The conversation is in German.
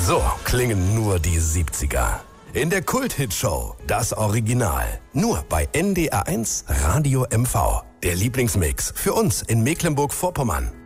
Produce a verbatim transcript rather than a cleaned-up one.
So klingen nur die siebziger. In der Kult-Hit-Show Das Original. Nur bei N D R eins Radio M V. Der Lieblingsmix für uns in Mecklenburg-Vorpommern.